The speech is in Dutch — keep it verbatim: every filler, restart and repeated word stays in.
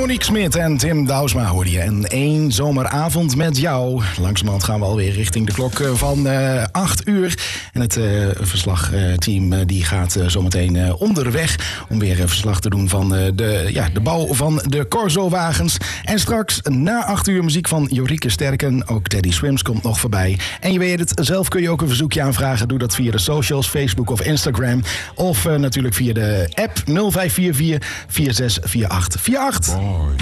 Monique Smit en Tim Douwsma hoorde je. En één zomeravond met jou. Langzamerhand gaan we alweer richting de klok van uh, acht uur. En het uh, verslagteam uh, die gaat uh, zometeen uh, onderweg om weer uh, verslag te doen van uh, de, ja, de bouw van de Corso-wagens. En straks na acht uur muziek van Jorike Sterken. Ook Teddy Swims komt nog voorbij. En je weet het, zelf kun je ook een verzoekje aanvragen. Doe dat via de socials, Facebook of Instagram. Of uh, natuurlijk via de app nul vijf vier vier, vier zes vier acht vier acht.